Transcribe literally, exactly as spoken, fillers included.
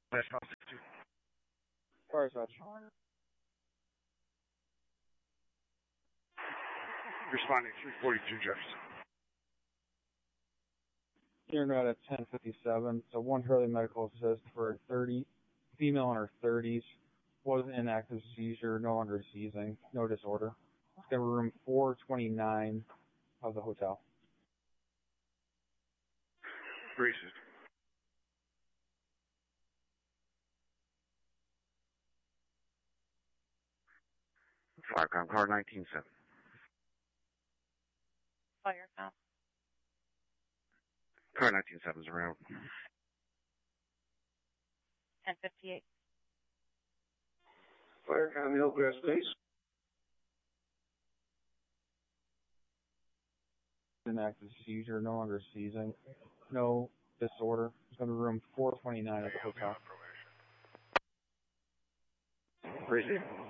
Last call sixty-two. Fire such. Responding three forty-two Jefferson. Here out at ten fifty-seven. So one Hurley medical assist for a thirty, female in her thirties, was in active seizure, no longer seizing, no disorder. It's got room four twenty-nine of the hotel. Racist. Firecom car nineteen seven. Firecom. Car nineteen seven is around. ten fifty-eight. Firecom Hillcrest Base. In active seizure, no longer seizing, no disorder. It's got room four twenty-nine at the hotel. Racist.